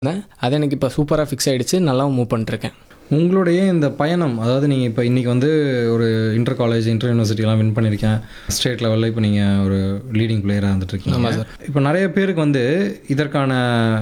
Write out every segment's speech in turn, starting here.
அது எனக்கு இப்போ சூப்பராக ஃபிக்ஸ் ஆகிடுச்சு. நல்லாவும் மூவ் பண்ணிட்டுருக்கேன். உங்களுடைய இந்த பயணம், அதாவது நீங்கள் இப்போ இன்றைக்கி வந்து ஒரு இன்டர் காலேஜ், இன்டர் யூனிவர்சிட்டிலாம் வின் பண்ணியிருக்கேன். ஸ்டேட் லெவலில் இப்போ நீங்கள் ஒரு லீடிங் பிளேயராக இருந்துட்டுருக்கீங்க. ஆமாம் சார். இப்போ நிறைய பேருக்கு வந்து இதற்கான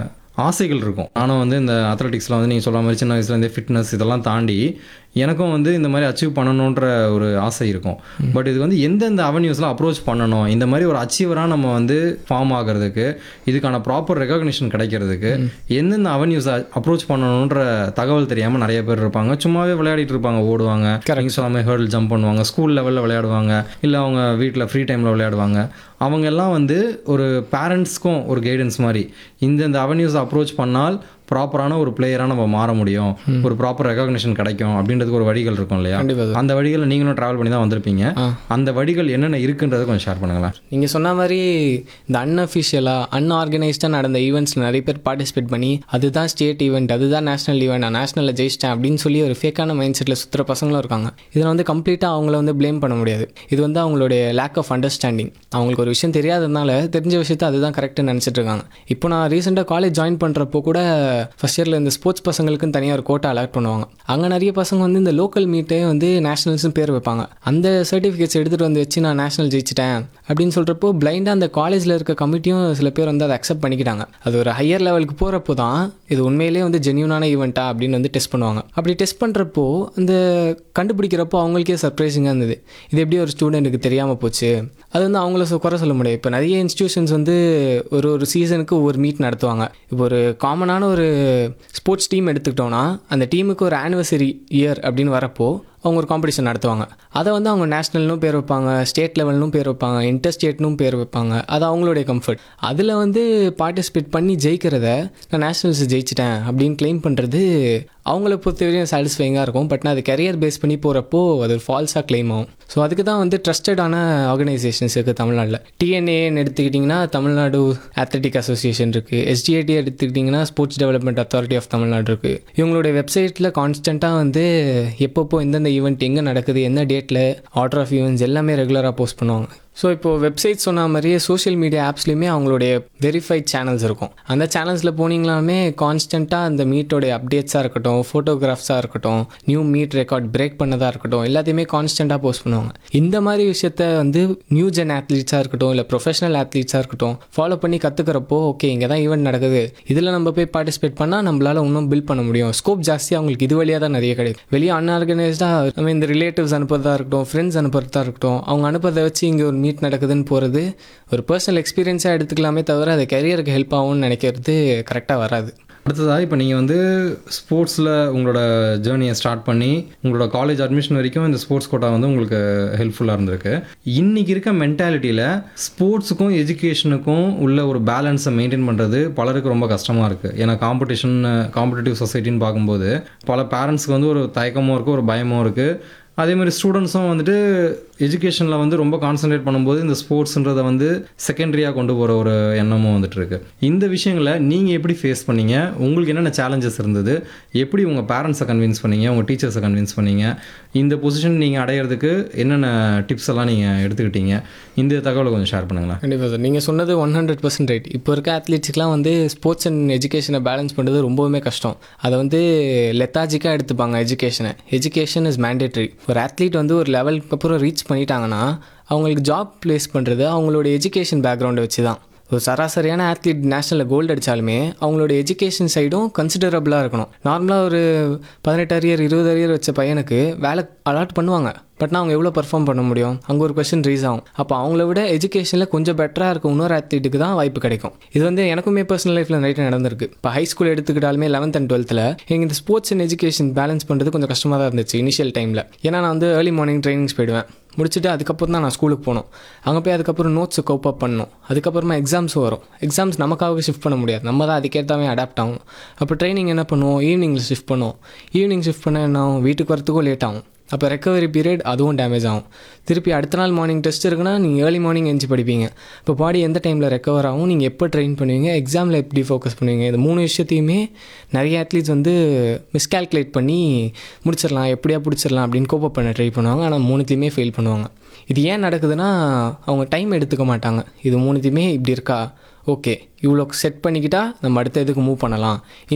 ஆசைகள் இருக்கும். ஆனால் வந்து இந்த அத்லெட்டிக்ஸில் வந்து நீங்கள் சொல்கிற மாதிரி சின்ன வயசுலேருந்தே ஃபிட்னஸ் இதெல்லாம் தாண்டி எனக்கும் வந்து இந்த மாதிரி அச்சீவ் பண்ணணுன்ற ஒரு ஆசை இருக்கும். பட் இது வந்து எந்தெந்த அவென்யூஸில் அப்ரோச் பண்ணணும், இந்த மாதிரி ஒரு அச்சீவராக நம்ம வந்து ஃபார்ம் ஆகிறதுக்கு, இதுக்கான ப்ராப்பர் ரெகக்னிஷன் கிடைக்கிறதுக்கு எந்தெந்த அவென்யூஸை அப்ரோச் பண்ணணுன்ற தகவல் தெரியாமல் நிறைய பேர் இருப்பாங்க. சும்மாவே விளையாடிட்டு இருப்பாங்க, ஓடுவாங்க, நீங்கள் சொன்ன மாதிரி ஹர்டில் ஜம்ப் பண்ணுவாங்க, ஸ்கூல் லெவலில் விளையாடுவாங்க, இல்லை அவங்க வீட்டில் ஃப்ரீ டைமில் விளையாடுவாங்க. அவங்க எல்லாம் வந்து ஒரு பேரண்ட்ஸ்க்கும் ஒரு கைடன்ஸ் மாதிரி இந்தந்த அவென்யூஸை அப்ரோச் பண்ணால் ப்ராப்பரான ஒரு பிளேயராக நம்ம மாற முடியும், ஒரு ப்ராப்பர் ரெகக்னிஷன் கிடைக்கும் அப்படின்றதுக்கு ஒரு வழிகள் இருக்கும் இல்லையா? அந்த வழிகளை நீங்களும் ட்ராவல் பண்ணி தான் வந்திருப்பீங்க. அந்த வழிகள் என்னென்ன இருக்குன்றதை கொஞ்சம் ஷேர் பண்ணுங்களேன். நீங்கள் சொன்ன மாதிரி இந்த அன்அஃபிஷியலாக அன்ஆர்கனைஸ்டாக நடந்த ஈவெண்ட்ஸில் நிறைய பேர் பார்ட்டிசிபேட் பண்ணி அதுதான் ஸ்டேட் ஈவெண்ட், அதுதான் நேஷனல் ஈவெண்ட், நான் நேஷனலில் ஜெயிச்சிட்டேன் அப்படின்னு சொல்லி ஒரு ஃபேக்கான மைண்ட் செட்டில் சுற்றுற பசங்களும் இருக்காங்க. இதில் வந்து கம்ப்ளீட்டாக அவங்கள வந்து ப்ளேம் பண்ண முடியாது. இது வந்து அவங்களுடைய லேக் ஆஃப் அண்டர்ஸ்டாண்டிங். அவங்களுக்கு ஒரு விஷயம் தெரியாததுனால தெரிஞ்ச விஷயத்தை அதுதான் கரெக்டுன்னு நினச்சிட்டு இருக்காங்க. இப்போ நான் ரீசெண்டாக காலேஜ் ஜாயின் பண்ணுறப்போ கூட ஃபஸ்ட் இயரில் இந்த ஸ்போர்ட்ஸ் பசங்களுக்குன்னு தனியாக ஒரு கோட்டா அலாட் பண்ணுவாங்க. அங்கே நிறைய பசங்க வந்து இந்த லோக்கல் மீட்டே வந்து நேஷனல்ஸ்னு பேர் வைப்பாங்க. அந்த சர்டிஃபிகேட்ஸ் எடுத்துகிட்டு வந்து வச்சு நான் நேஷனல் ஜெயிச்சிட்டேன் அப்படின்னு சொல்கிறப்போ பிளைண்டாக அந்த காலேஜில் இருக்க கமிட்டியும் சில பேர் வந்து அதை அக்செப்ட் பண்ணிக்கிட்டாங்க. அது ஒரு ஹையர் லெவலுக்கு போகிறப்போ தான் இது உண்மையிலேயே வந்து ஜென்யூனான ஈவெண்ட்டா அப்படின்னு வந்து டெஸ்ட் பண்ணுவாங்க. அப்படி டெஸ்ட் பண்ணுறப்போ அந்த கண்டுபிடிக்கிறப்போ அவங்களுக்கே சர்ப்ரைசிங்காக இருந்தது. இது எப்படி ஒரு ஸ்டூடெண்ட்டுக்கு தெரியாமல் போச்சு. அது வந்து அவங்கள குறை சொல்ல முடியாது. இப்போ நிறைய இன்ஸ்டியூஷன்ஸ் வந்து ஒரு சீசனுக்கு ஒரு மீட் நடத்துவாங்க. இப்போ ஒரு காமனான ஒரு ஸ்போர்ட்ஸ் டீம் எடுத்துக்கிட்டோன்னா அந்த டீமுக்கு ஒரு ஆனிவர்சரி இயர் அப்படின்னு வரப்போ அவங்க ஒரு காம்படிஷன் நடத்துவாங்க. அதை வந்து அவங்க நேஷ்னல்னும் பேர் வைப்பாங்க, ஸ்டேட் லெவல்னும் பேர் வைப்பாங்க, இன்டர் ஸ்டேட்னும் பேர் வைப்பாங்க. அது அவங்களுடைய கம்ஃபர்ட். அதில் வந்து பார்ட்டிசிபேட் பண்ணி ஜெயிக்கிறத நான் நேஷ்னல்ஸ் ஜெயிச்சிட்டேன் அப்படின்னு கிளைம் பண்ணுறது அவங்கள பொறுத்தவரையும் சாட்டிஸ்ஃபைங்காக இருக்கும். பட் நான் அது கரியர் பேஸ் பண்ணி போகிறப்போ அது ஒரு ஃபால்ஸாக கிளைம் ஆகும். ஸோ அதுக்கு தான் வந்து ட்ரஸ்டடான ஆர்கனைசேஷன்ஸ் இருக்குது தமிழ்நாட்டில். டிஎன்ஏன்னு எடுத்துக்கிட்டிங்கன்னா தமிழ்நாடு அத்லெட்டிக் அசோசியேஷன் இருக்குது. எஸ்டிஏடி எடுத்துக்கிட்டிங்கன்னா sports development authority of Tamil Nadu இருக்குது. இவங்களுடைய வெப்சைட்டில் கான்ஸ்டண்ட்டாக வந்து எப்பப்போ எந்தெந்த ஈவெண்ட் எங்கே நடக்குது, என்ன டேட்டில், ஆர்டர் ஆஃப் ஈவெண்ட்ஸ் எல்லாமே ரெகுலராக போஸ்ட் பண்ணுவாங்க. ஸோ இப்போது வெப்சைட் சொன்ன மாதிரியே சோஷியல் மீடியா ஆப்ஸ்லேயுமே அவங்களுடைய வெரிஃபைட் சேனல்ஸ் இருக்கும். அந்த சேனல்ஸில் போனீங்களாமே கான்ஸ்டண்ட்டாக அந்த மீட்டோடைய அப்டேட்ஸாக இருக்கட்டும், ஃபோட்டோகிராஃப்ஸாக இருக்கட்டும், நியூ மீட் ரெக்கார்ட் பிரேக் பண்ணதாக இருக்கட்டும், எல்லாத்தையுமே கான்ஸ்டண்ட்டாக போஸ்ட் பண்ணுவாங்க. இந்த மாதிரி விஷயத்த வந்து நியூ ஜென் ஆத்லீட்ஸாக இருக்கட்டும், இல்லை ப்ரொஃபஷனல் ஆத்லீட்ஸாக இருக்கட்டும் ஃபாலோ பண்ணி கற்றுக்கிறப்போ ஓகே இங்கே தான் ஈவெண்ட் நடக்குது, இதில் நம்ம போய் பார்ட்டிசிபேட் பண்ணால் நம்மளால் இன்னும் பில்ட் பண்ண முடியும். ஸ்கோப் ஜாஸ்தி அவங்களுக்கு இது வழியாக தான் நிறைய கிடைக்கும். வெளியே அன்ஆர்கனைஸ்டாக நம்ம இந்த ரிலேட்டிவ்ஸ் அனுப்புறதா இருக்கட்டும், ஃப்ரெண்ட்ஸ் அனுப்புறதா இருக்கட்டும், அவங்க அனுப்புறதை வச்சு இங்கே ஒரு மீட் நடக்குதுன்னு போகிறது ஒரு பர்சனல் எக்ஸ்பீரியன்ஸாக எடுத்துக்கலாமே தவிர அது கரியருக்கு ஹெல்ப் ஆகும்னு நினைக்கிறது கரெக்டாக வராது. அடுத்ததாக இப்போ நீங்கள் வந்து ஸ்போர்ட்ஸில் உங்களோட ஜேர்னியை ஸ்டார்ட் பண்ணி உங்களோட காலேஜ் அட்மிஷன் வரைக்கும் இந்த ஸ்போர்ட்ஸ் கோட்டா வந்து உங்களுக்கு ஹெல்ப்ஃபுல்லாக இருந்திருக்கு. இன்றைக்கி இருக்க மென்டாலிட்டியில் ஸ்போர்ட்ஸுக்கும் எஜுகேஷனுக்கும் உள்ள ஒரு பேலன்ஸை மெயின்டைன் பண்ணுறது பலருக்கு ரொம்ப கஷ்டமாக இருக்குது. ஏன்னா காம்படிட்டிவ் சொசைட்டின்னு பார்க்கும்போது பல பேரண்ட்ஸ்க்கு வந்து ஒரு தயக்கமும் இருக்குது, ஒரு பயமும் இருக்குது. அதேமாதிரி ஸ்டூடெண்ட்ஸும் வந்துட்டு எஜுகேஷனில் வந்து ரொம்ப கான்சன்ட்ரேட் பண்ணும்போது இந்த ஸ்போர்ட்ஸுன்றதை வந்து செகண்டரியாக கொண்டு போகிற ஒரு எண்ணமும் வந்துட்டு இருக்கு. இந்த விஷயங்களை நீங்கள் எப்படி ஃபேஸ் பண்ணீங்க? உங்களுக்கு என்னென்ன சேலஞ்சஸ் இருந்தது? எப்படி உங்கள் பேரண்ட்ஸை கன்வின்ஸ் பண்ணீங்க, உங்கள் டீச்சர்ஸை கன்வின்ஸ் பண்ணீங்க? இந்த பொசிஷன் நீங்கள் அடையிறதுக்கு என்னென்ன டிப்ஸ் எல்லாம் நீங்கள் எடுத்துக்கிட்டீங்க? இந்த தகவலை கொஞ்சம் ஷேர் பண்ணுங்களேன். கண்டிப்பாக சார், நீங்கள் சொன்னது 100% ரைட். இப்போ இருக்க அத்லீட்ஸ்க்குலாம் வந்து ஸ்போர்ட்ஸ் அண்ட் எஜுகேஷனை பேலன்ஸ் பண்ணுறது ரொம்பவுமே கஷ்டம். அதை வந்து லெத்தாஜிக்காக எடுத்துப்பாங்க. Education is mandatory. ஒரு அத்லீட் வந்து ஒரு லெவலுக்கு அப்புறம் ரீச் பண்ணிட்டாங்கன்னா அவங்களுக்கு ஜாப் ப்ளேஸ் பண்ணுறது அவங்களோட எஜுகேஷன் பேக்ரவுண்டை வச்சு தான். ஒரு சராசரியான அத்லீட் நேஷனலில் கோல்டு அடித்தாலுமே அவங்களோட எஜுகேஷன் சைடும் கன்சிடரபிளாக இருக்கணும். நார்மலாக ஒரு 18 அரியர் 20 அரியர் வச்ச பையனுக்கு வேலை அலாட் பண்ணுவாங்க. பட் நான் அவங்க எவ்வளோ பர்ஃபார்ம் பண்ண முடியும்? அங்கே ஒரு கொஸ்டின் ரீஸ் ஆகும். அப்போ அவங்கள விட எஜுகேஷனில் கொஞ்சம் பெட்டராக இருக்கும் இன்னொரு அத்லீட்டுக்கு தான் வாய்ப்பு கிடைக்கும். இது வந்து எனக்குமே பர்சனல் லைஃப்பில் நிறைய நடந்திருக்கு. இப்போ high school எடுத்துக்கிட்டாலுமே 11th and 12th எங்கள் இந்த ஸ்போர்ட்ஸ் அண்ட் எஜுகேஷன் பேலன்ஸ் பண்ணுறது கொஞ்சம் கஷ்டமாக தான் இருந்துச்சு இனிஷியல் டைமில். ஏன்னா நான் வந்து ஏர்லி மார்னிங் ட்ரைனிங்ஸ் போயிடுவேன். முடிச்சுட்டு அதுக்கப்புறம் தான் நான் ஸ்கூலுக்கு போகணும். அங்கே போய் அதுக்கப்புறம் நோட்ஸை கோப் அப் பண்ணணும். அதுக்கப்புறமா எக்ஸாம்ஸ் வரும். எக்ஸாம்ஸ் நமக்காக ஷிஃப்ட் பண்ண முடியாது, நம்ம தான் அதுக்கேற்றாவே அடாப்ட் ஆகும். அப்போ ட்ரைனிங் என்ன பண்ணுவோம்? ஈவினிங்கில் ஷிஃப்ட் பண்ணுவோம். ஈவினிங் ஷிஃப்ட் பண்ண என்ன ஆகும்? வீட்டுக்கு வரத்துக்கும் லேட் ஆகும். அப்போ ரெக்கவரி பீரியட் அதுவும் டேமேஜ் ஆகும். திருப்பி அடுத்த நாள் மார்னிங் டெஸ்ட் இருக்குன்னா நீங்கள் ஏர்லி மார்னிங் எஞ்சி படிப்பீங்க. இப்போ பாடி எந்த டைமில் ரெக்கவர் ஆகும், நீங்கள் எப்போ ட்ரெயின் பண்ணுவீங்க, எக்ஸாமில் எப்படி ஃபோக்கஸ் பண்ணுவீங்க, இந்த 3 விஷயத்தையுமே நிறைய அத்லீட்ஸ் வந்து மிஸ்கால்குலேட் பண்ணி முடிச்சிடலாம், எப்படியா பிடிச்சிடலாம் அப்படின்னு கோப்பப் பண்ண ட்ரை பண்ணுவாங்க. ஆனால் 3த்தையுமே ஃபெயில் பண்ணுவாங்க. இது ஏன் நடக்குதுன்னா அவங்க டைம் எடுத்துக்க மாட்டாங்க. இது 3த்தையுமே இப்படி இருக்கா, ஓகே இவ்வளோ செட் பண்ணிக்கிட்டால் நம்ம அடுத்த இதுக்கு மூவ் பண்ணலாம்.